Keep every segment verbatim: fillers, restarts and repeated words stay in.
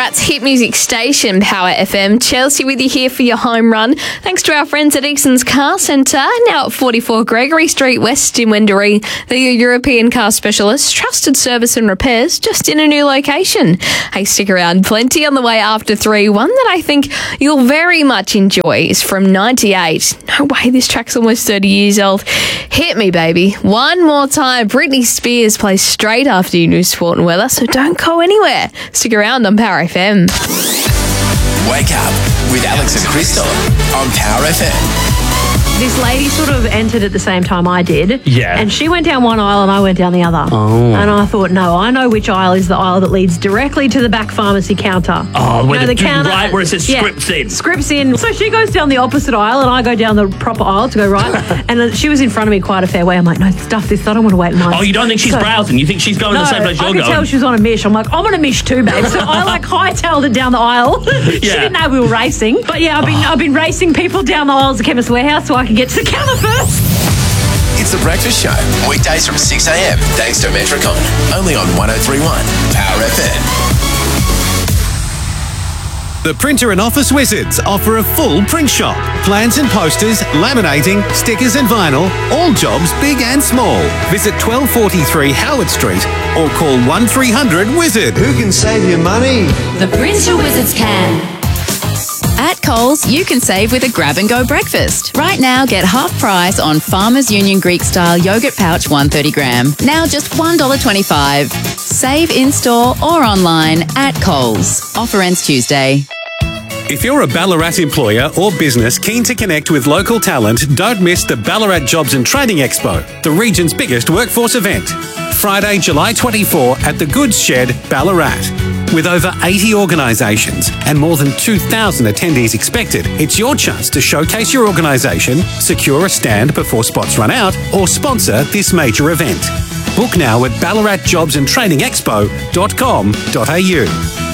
Ballarat's hit music station, Power F M. Chelsea with you here for your home run. Thanks to our friends at Eagson's Car Centre, now at forty-four Gregory Street West in Wendouree. They're your European car specialists, trusted service and repairs, just in a new location. Hey, stick around. Plenty on the way after three. One that I think you'll very much enjoy is from ninety-eight. No way, this track's almost thirty years old. Hit me, baby. One more time. Britney Spears plays straight after your new sport and weather, so don't go anywhere. Stick around on Power F M. Wake up with Alex and Crystal on Power F M. This lady sort of entered at the same time I did. Yeah. And she went down one aisle and I went down the other. Oh. And I thought, no, I know which aisle is the aisle that leads directly to the back pharmacy counter. Oh, you where know, the, the counter, right where it says yeah, scripts in. Scripts in. So she goes down the opposite aisle and I go down the proper aisle to go right. And then she was in front of me quite a fair way. I'm like, no, stuff this. I don't want to wait in line. Oh, you don't think she's so, browsing? You think she's going no, the same place you're I could going? tell she was on a mish. I'm like, I'm on a mish too, babe. So I like hightailed it down the aisle. She Yeah. didn't know we were racing. But yeah, I've been, Oh. I've been racing people down the aisles of Chemist Warehouse so I can get to the counter first. It's The Breakfast Show, weekdays from six a.m. thanks to Metricon, only on one oh three point one Power F M. The Printer and Office Wizards offer a full print shop. Plans and posters, laminating, stickers and vinyl, all jobs big and small. Visit twelve forty-three Howard Street or call one three hundred wizard. Who can save you money? The Printer Wizards can. At Coles, you can save with a grab-and-go breakfast. Right now, get half price on Farmers Union Greek-style yogurt pouch one hundred thirty gram. Now just one dollar twenty-five. Save in-store or online at Coles. Offer ends Tuesday. If you're a Ballarat employer or business keen to connect with local talent, don't miss the Ballarat Jobs and Training Expo, the region's biggest workforce event. Friday, July twenty-fourth at the Goods Shed, Ballarat. With over eighty organisations and more than two thousand attendees expected, it's your chance to showcase your organisation, secure a stand before spots run out, or sponsor this major event. Book now at ballarat jobs and training expo dot com dot a u.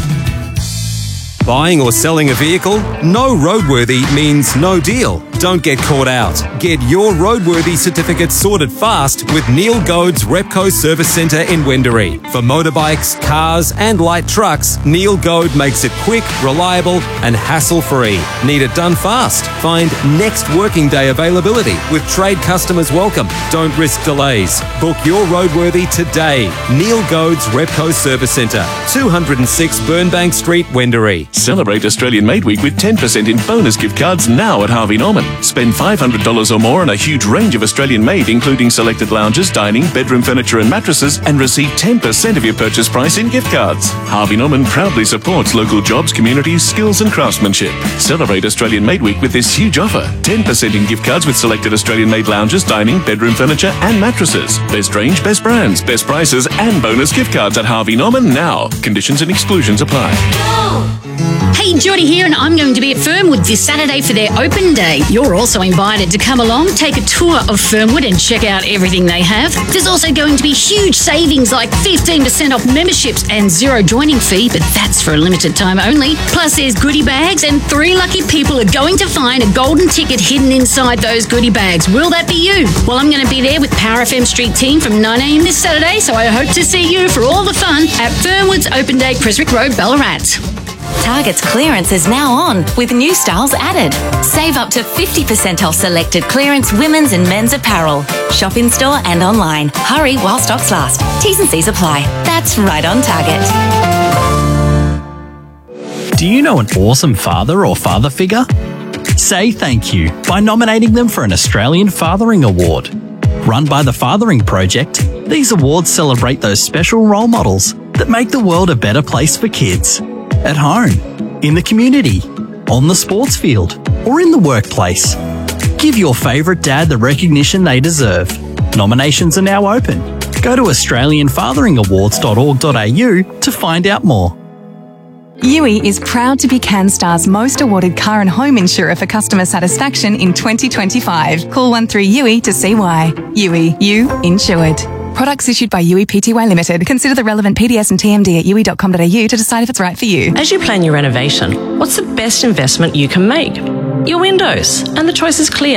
Buying or selling a vehicle? No roadworthy means no deal. Don't get caught out. Get your roadworthy certificate sorted fast with Neil Goad's Repco Service Centre in Wendouree. For motorbikes, cars and light trucks, Neil Goad makes it quick, reliable and hassle-free. Need it done fast? Find next working day availability with trade customers welcome. Don't risk delays. Book your roadworthy today. Neil Goad's Repco Service Centre, two oh six Burnbank Street, Wendouree. Celebrate Australian Made Week with ten percent in bonus gift cards now at Harvey Norman. Spend five hundred dollars or more on a huge range of Australian made, including selected lounges, dining, bedroom furniture and mattresses, and receive ten percent of your purchase price in gift cards. Harvey Norman proudly supports local jobs, communities, skills and craftsmanship. Celebrate Australian Made Week with this huge offer. ten percent in gift cards with selected Australian made lounges, dining, bedroom furniture and mattresses. Best range, best brands, best prices and bonus gift cards at Harvey Norman now. Conditions and exclusions apply. Hey, Jodie here, and I'm going to be at Fernwood this Saturday for their open day. You're also invited to come along, take a tour of Fernwood and check out everything they have. There's also going to be huge savings like fifteen percent off memberships and zero joining fee, but that's for a limited time only. Plus there's goodie bags and three lucky people are going to find a golden ticket hidden inside those goodie bags. Will that be you? Well, I'm going to be there with Power F M Street Team from nine a.m. this Saturday, so I hope to see you for all the fun at Fernwood's Open Day, Creswick Road, Ballarat. Target's clearance is now on with new styles added. Save up to fifty percent off selected clearance women's and men's apparel. Shop in store and online. Hurry while stocks last. T's and C's apply. That's right on Target. Do you know an awesome father or father figure? Say thank you by nominating them for an Australian Fathering Award. Run by the Fathering Project, these awards celebrate those special role models that make the world a better place for kids. At home, in the community, on the sports field, or in the workplace. Give your favourite dad the recognition they deserve. Nominations are now open. Go to australian fathering awards dot org dot a u to find out more. U I is proud to be CanStar's most awarded car and home insurer for customer satisfaction in twenty twenty-five. Call one three U I to see why. U I, you insured. Products issued by U I Pty Limited. Consider the relevant P D S and T M D at u i dot com dot a u to decide if it's right for you. As you plan your renovation, what's the best investment you can make? Your windows, and the choice is clear.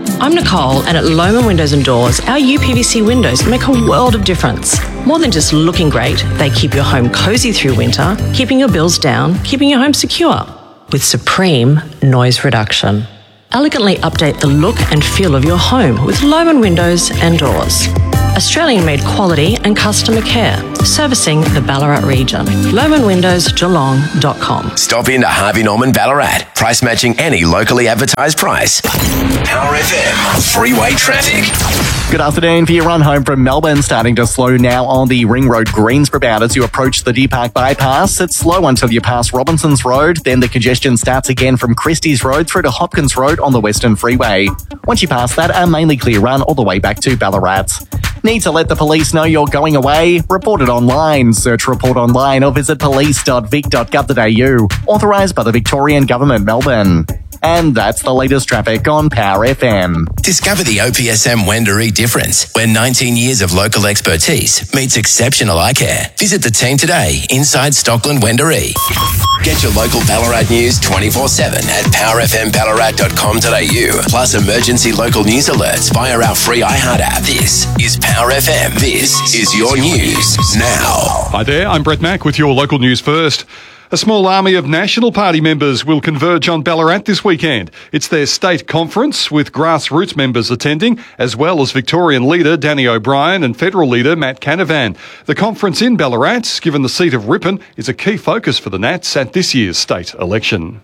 I'm Nicole, and at Lohmann Windows and Doors, our U P V C windows make a world of difference. More than just looking great, they keep your home cosy through winter, keeping your bills down, keeping your home secure. With supreme noise reduction. Elegantly update the look and feel of your home with Lohmann Windows and Doors. Australian-made quality and customer care, servicing the Ballarat region. lohmann windows geelong dot com. Stop into Harvey Norman Ballarat. Price matching any locally advertised price. Power F M. Freeway traffic. Good afternoon. For your run home from Melbourne, starting to slow now on the Ring Road Greensboro bound as you approach the Deer Park bypass. It's slow until you pass Robinson's Road. Then the congestion starts again from Christie's Road through to Hopkins Road on the Western Freeway. Once you pass that, a mainly clear run all the way back to Ballarat. Need to let the police know you're going away? Report it online. Search Report Online or visit police dot vic dot gov dot a u. Authorised by the Victorian Government, Melbourne. And that's the latest traffic on Power F M. Discover the O P S M Wendouree difference, where nineteen years of local expertise meets exceptional eye care. Visit the team today inside Stockland Wendouree. Get your local Ballarat news twenty-four seven at power f m ballarat dot com dot a u. Plus emergency local news alerts via our free iHeart app. This is Power F M. This is your news now. Hi there, I'm Brett Mack with your local news first. A small army of National Party members will converge on Ballarat this weekend. It's their state conference with grassroots members attending, as well as Victorian leader Danny O'Brien and federal leader Matt Canavan. The conference in Ballarat, given the seat of Ripon, is a key focus for the Nats at this year's state election.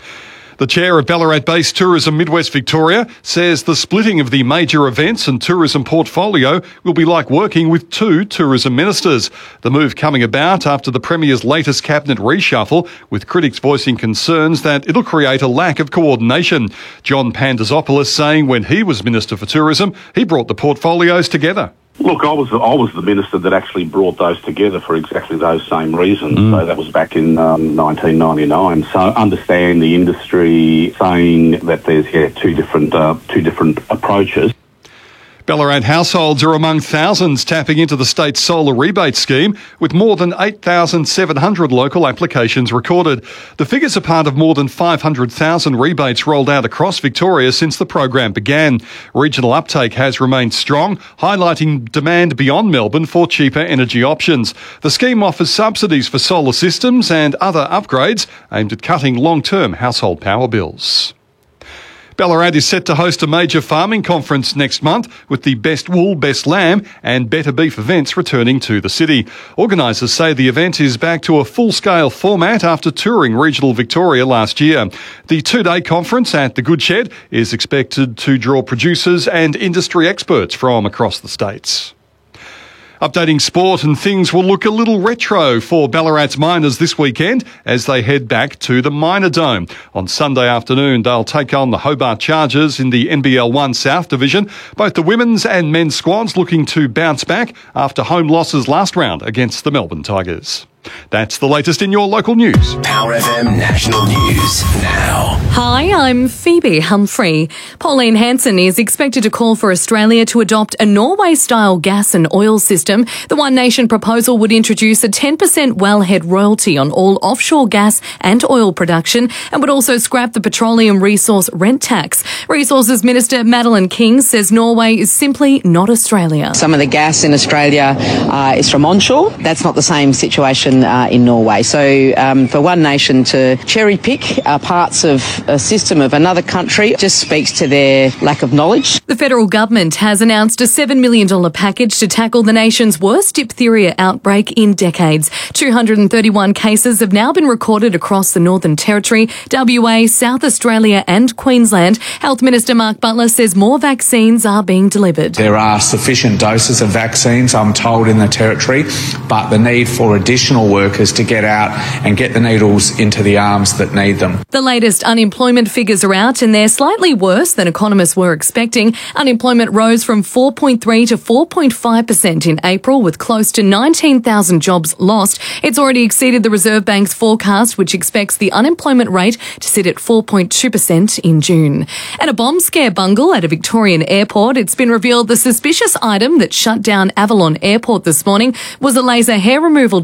The chair of Ballarat-based Tourism Midwest Victoria says the splitting of the major events and tourism portfolio will be like working with two tourism ministers. The move coming about after the Premier's latest cabinet reshuffle, with critics voicing concerns that it'll create a lack of coordination. John Pandazopoulos saying when he was Minister for Tourism, he brought the portfolios together. Look, I was I was the minister that actually brought those together for exactly those same reasons. Mm. So that was back in um, nineteen ninety-nine. So understand the industry saying that there's yeah two different uh, two different approaches. Ballarat households are among thousands tapping into the state's solar rebate scheme, with more than eight thousand seven hundred local applications recorded. The figures are part of more than five hundred thousand rebates rolled out across Victoria since the program began. Regional uptake has remained strong, highlighting demand beyond Melbourne for cheaper energy options. The scheme offers subsidies for solar systems and other upgrades aimed at cutting long-term household power bills. Ballarat is set to host a major farming conference next month, with the Best Wool, Best Lamb and Better Beef events returning to the city. Organisers say the event is back to a full-scale format after touring regional Victoria last year. The two-day conference at the Good Shed is expected to draw producers and industry experts from across the states. Updating sport, and things will look a little retro for Ballarat's Miners this weekend as they head back to the Miner Dome. On Sunday afternoon, they'll take on the Hobart Chargers in the N B L one South Division. Both the women's and men's squads looking to bounce back after home losses last round against the Melbourne Tigers. That's the latest in your local news. Power F M National News now. Hi, I'm Phoebe Humphrey. Pauline Hanson is expected to call for Australia to adopt a Norway-style gas and oil system. The One Nation proposal would introduce a ten percent wellhead royalty on all offshore gas and oil production and would also scrap the petroleum resource rent tax. Resources Minister Madeleine King says Norway is simply not Australia. Some of the gas in Australia uh, is from onshore. That's not the same situation Uh, in Norway. So um, for One Nation to cherry pick uh, parts of a system of another country just speaks to their lack of knowledge. The federal government has announced a seven million dollars package to tackle the nation's worst diphtheria outbreak in decades. two hundred thirty-one cases have now been recorded across the Northern Territory, W A, South Australia and Queensland. Health Minister Mark Butler says more vaccines are being delivered. There are sufficient doses of vaccines, I'm told, in the Territory, but the need for additional workers to get out and get the needles into the arms that need them. The latest unemployment figures are out and they're slightly worse than economists were expecting. Unemployment rose from four point three to four point five percent in April, with close to nineteen thousand jobs lost. It's already exceeded the Reserve Bank's forecast, which expects the unemployment rate to sit at four point two percent in June. And a bomb scare bungle at a Victorian airport. It's been revealed the suspicious item that shut down Avalon Airport this morning was a laser hair removal device.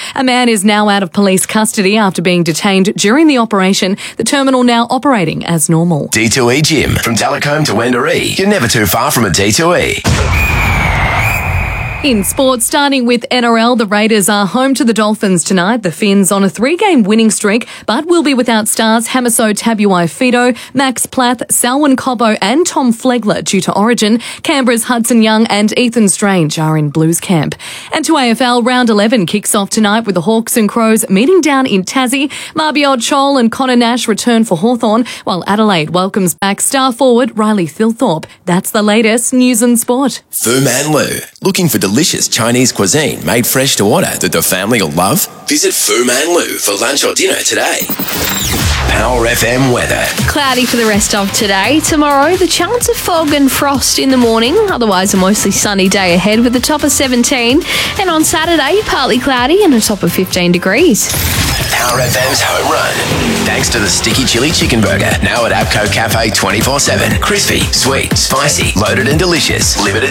A man is now out of police custody after being detained during the operation. The terminal now operating as normal. D two E Gym. From Talcombe to Wendouree, you're never too far from a D two E. In sports, starting with N R L, the Raiders are home to the Dolphins tonight. The Finns on a three-game winning streak, but will be without stars Hamiso Tabuai-Fidow, Max Plath, Selwyn Cobbo and Tom Flegler due to Origin. Canberra's Hudson Young and Ethan Strange are in Blues camp. And to A F L, round eleven kicks off tonight with the Hawks and Crows meeting down in Tassie. Marbiod Chol and Connor Nash return for Hawthorn, while Adelaide welcomes back star forward Riley Thilthorpe. That's the latest news and sport. Fu Man Lu. Looking for delicious Chinese cuisine made fresh to order that the family will love? Visit Fu Man Lu for lunch or dinner today. Power F M weather. Cloudy for the rest of today. Tomorrow, the chance of fog and frost in the morning. Otherwise, a mostly sunny day ahead with a top of seventeen. And on Saturday, partly cloudy and a top of fifteen degrees. Power F M's home run. Thanks to the Sticky Chili Chicken Burger, now at Apco Cafe twenty-four seven. Crispy, sweet, spicy, loaded and delicious. Limited